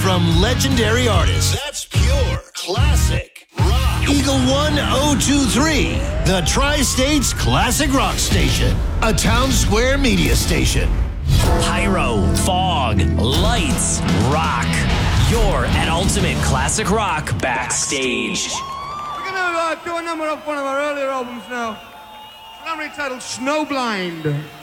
from legendary artists. That's pure classic rock. Eagle 1023, the Tri-States Classic Rock Station, a Town Square media station. Pyro, fog, lights, rock. You're at Ultimate Classic Rock Backstage. We're going to do a number off one of our earlier albums now. It's entitled Snowblind.